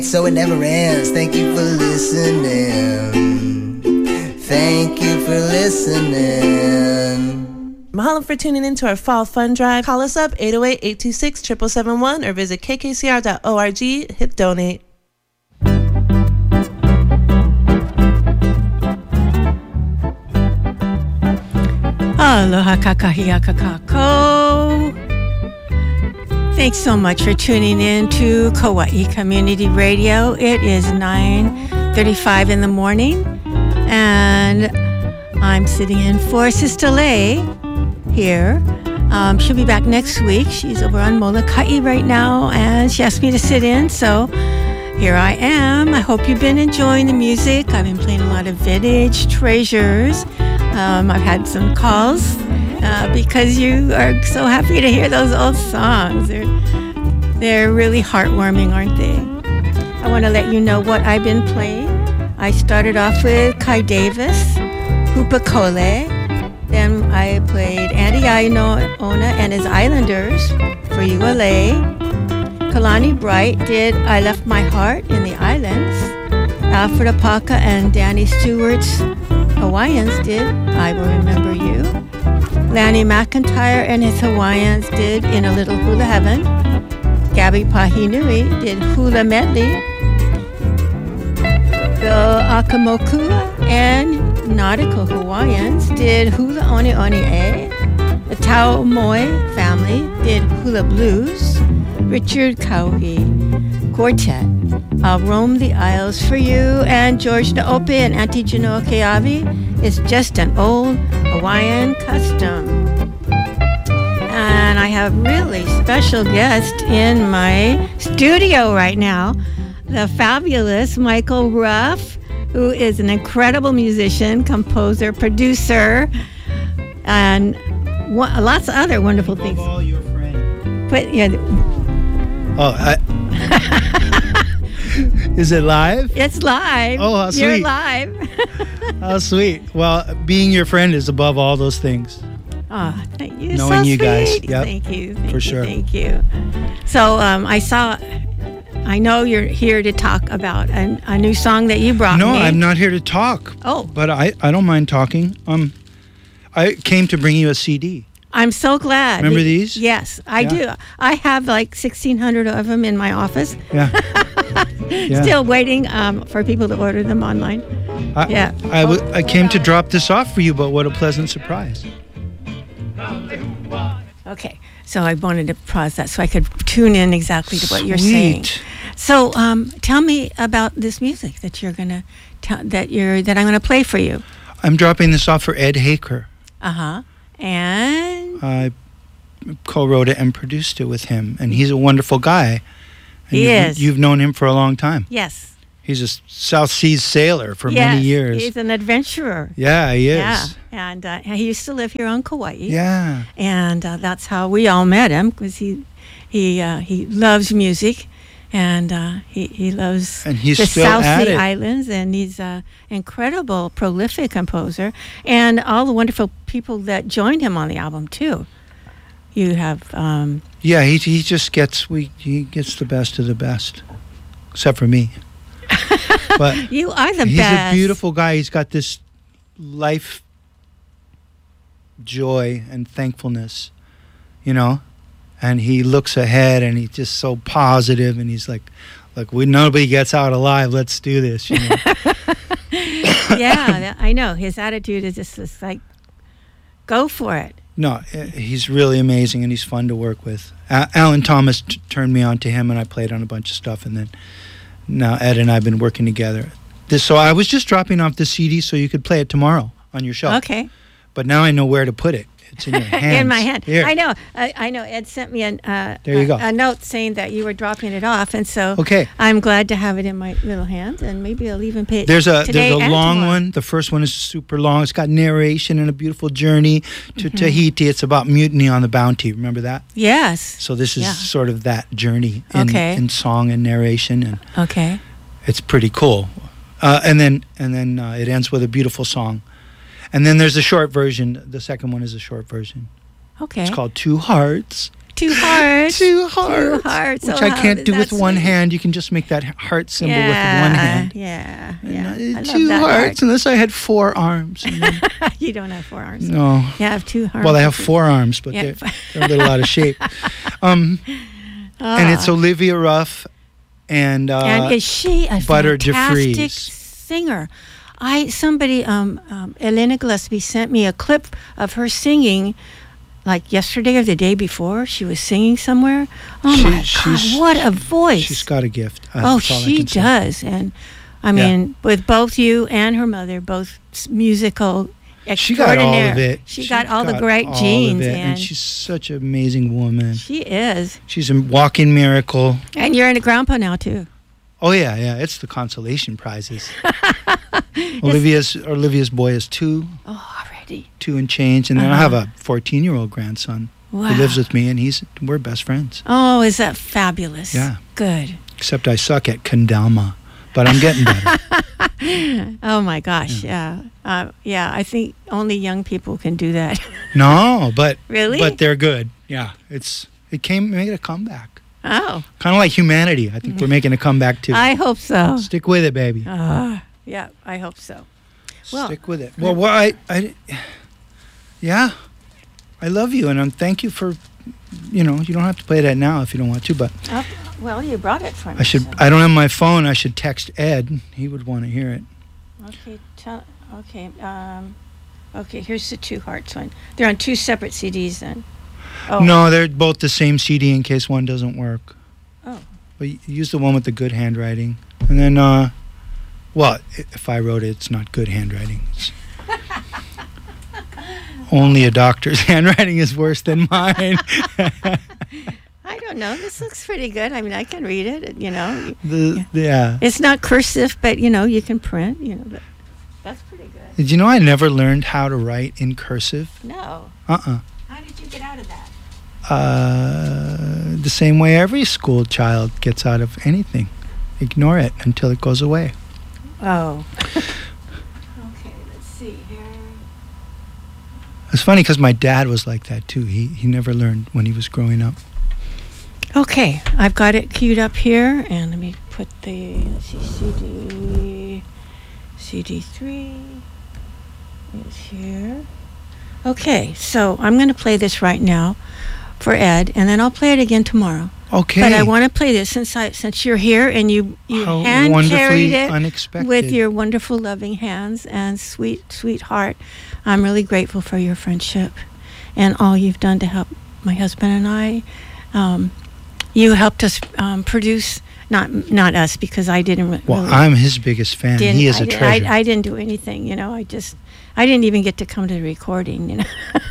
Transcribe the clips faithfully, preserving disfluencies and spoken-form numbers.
So it never ends. Thank you for listening. Thank you for listening. Mahalo for tuning in to our Fall Fun Drive. Call us up, eight oh eight, eight two six, seven seven seven one, or visit k k c r dot org. Hit donate. Aloha kakahiaka kako. Thanks so much for tuning in to Kauai Community Radio. It is nine thirty-five in the morning, and I'm sitting in for Sister Lei here. Um, she'll be back next week. She's over on Molokai right now, and she asked me to sit in, so here I am. I hope you've been enjoying the music. I've been playing a lot of vintage treasures. Um, I've had some calls uh, because you are so happy to hear those old songs. They're, they're really heartwarming, aren't they? I want to let you know what I've been playing. I started off with Kai Davis, Hupakole. Then I played Andy Aino Ona and his Islanders for U L A. Kalani Bright did I Left My Heart in the Islands. Alfred Apaka and Danny Stewart's Hawaiians did I Will Remember You. Lanny McIntyre and his Hawaiians did In a Little Hula Heaven. Gabby Pahinui did Hula Medley. Bill Akamokua and Nautical Hawaiians did Hula Oni Oni E. The Tau Moi family did Hula Blues. Richard Kauhi Quartet, I'll Roam the Isles for You, and George Naope and Auntie Genoa Keavi is Just an Old Hawaiian Custom. And I have really special guest in my studio right now, the fabulous Michael Ruff, who is an incredible musician, composer, producer, and one, lots of other wonderful things. All your friend. But yeah. Oh, I, is it live? It's live. Oh, how sweet. You're live. How sweet. Well, being your friend is above all those things. Oh, thank you. Knowing so you sweet. guys. Yep. Thank you. Thank For you, sure. Thank you. So um, I saw, I know you're here to talk about a, a new song that you brought No, me. I'm not here to talk. Oh. But I, I don't mind talking. Um, I came to bring you a C D. I'm so glad. Remember these? Yes, I Yeah. do. I have like sixteen hundred of them in my office. Yeah. Yeah. Still waiting um, for people to order them online. I, Yeah. I, w- I came to drop this off for you, but what a pleasant surprise. Okay, so I wanted to pause that so I could tune in exactly to what you're Sweet. saying. So, um, tell me about this music that you're gonna tell that you're that I'm gonna play for you. I'm dropping this off for Ed Haker. Uh huh. And I co-wrote it and produced it with him, and he's a wonderful guy. And He you've, is. You've known him for a long time. yes, He's a South Seas sailor for yes, many years. he's an adventurer. Yeah, he is. Yeah, and uh, he used to live here on Kauai. Yeah. and uh, that's how we all met him because he he uh, he loves music, and uh, he he loves And he's the still South at Sea it. Islands, and he's an incredible, prolific composer, and all the wonderful people that joined him on the album too. You have um, Yeah, he he just gets we he gets the best of the best, except for me. But you are the he's best. a beautiful guy. He's got this life joy and thankfulness, you know, and he looks ahead and he's just so positive, and he's like, "Look, we nobody gets out alive. Let's do this." You know? Yeah, that- I know. His attitude is just, just like, go for it. No, uh, he's really amazing, and he's fun to work with. A- Alan Thomas t- turned me on to him, and I played on a bunch of stuff, and then now Ed and I have been working together. This, so I was just dropping off the C D so you could play it tomorrow on your show. Okay. But now I know where to put it. It's in your hands. In my hand. Here. I know. I, I know. Ed sent me an, uh, There you a, go. a note saying that you were dropping it off, and so Okay. I'm glad to have it in my little hands, and maybe I'll even pay it There's a today there's a and long tomorrow. one. The first one is super long. It's got narration and a beautiful journey to Mm-hmm. Tahiti. It's about mutiny on the Bounty. Remember that? Yes. So this is Yeah. sort of that journey in, Okay. in song and narration, and Okay. it's pretty cool. Uh, and then and then uh, it ends with a beautiful song. And then there's a short version. The second one is a short version. Okay. It's called Two Hearts. two hearts. Two hearts. Two hearts. Which Oh, I how can't is do that with one sweet? hand. You can just make that heart symbol yeah, with one hand. Yeah, And, yeah. uh, I love two that hearts, heart. unless I had four arms. and then- You don't have four arms. no. You have two arms. Well, I have four arms, but Yeah. they're, they're a little out of shape. Um, And it's Olivia Ruff and, uh, and is she a Butter fantastic DeFries. singer? I somebody um, um, Elena Gillespie sent me a clip of her singing, like yesterday or the day before. She was singing somewhere. Oh She- my she's- God! What a voice! she's got a gift. Uh, oh, that's all I she can say. does, and I Yeah. mean, with both you and her mother, both s- musical. She got all of extraordinaire. it. She She's got all the got great all of genes, it, and, and she's such an amazing woman. she is. She's a walking miracle. And you're in a grandpa now too. Oh yeah, yeah. It's the consolation prizes. Olivia's Olivia's boy is two, Oh, already. two and change, and then I Uh-huh. have a fourteen-year-old grandson Wow. who lives with me, and he's we're best friends. Oh, is that fabulous? Yeah. Good. Except I suck at kendama, but I'm getting better. Oh my gosh, yeah. Uh, yeah, I think only young people can do that. No, but Really? but they're good. Yeah, it's it came made a comeback. Oh, Kind of like humanity. I think we're making a comeback too. I hope so. Stick with it, baby. Uh, yeah, I hope so. well- Stick with it. Well, well, I, I, yeah, I love you, and um, thank you for, you know, you don't have to play that now if you don't want to, but Oh, well, you brought it for me. I should. so- I don't have my phone. I should text Ed. He would want to hear it. Okay, tell, okay, um, okay, here's the two hearts one. They're on two separate C Ds then. Oh. No, they're both the same C D in case one doesn't work. Oh. But y- use the one with the good handwriting, and then, uh, well, i- if I wrote it, it's not good handwriting. It's only a doctor's handwriting is worse than mine. I don't know. This looks pretty good. I mean, I can read it, you know. the, yeah. It's not cursive, but, you know, you can print, you know. But that's pretty good. Did you know I never learned how to write in cursive? No. Uh-uh. How did you get out of that? Uh, the same way every school child gets out of anything. Ignore it until it goes away. Oh. Okay, let's see here. It's funny because my dad was like that too. He he never learned when he was growing up. Okay, I've got it queued up here, and let me put the, let's see, C D, C D three is here. Okay, so I'm going to play this right now for Ed, and then I'll play it again tomorrow. Okay. But I want to play this since I since you're here and you you How hand wonderfully carried it unexpected. with your wonderful loving hands and sweet sweet heart. I'm really grateful for your friendship and all you've done to help my husband and I. Um, you helped us um, produce not not us because I didn't. re- Well, really, I'm his biggest fan. didn't, He is I, a di- treasure. I, I didn't do anything. You know, I just I didn't even get to come to the recording. You know.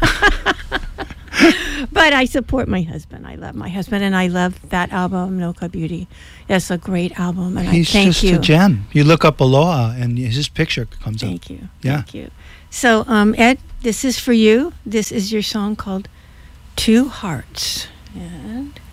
But I support my husband. I love my husband, and I love that album, Noka Beauty. It's a great album, and He's I thank just you. a gem. You look up Aloha, and his picture comes up. Thank you. Yeah. Thank you. So, um, Ed, this is for you. This is your song called Two Hearts. And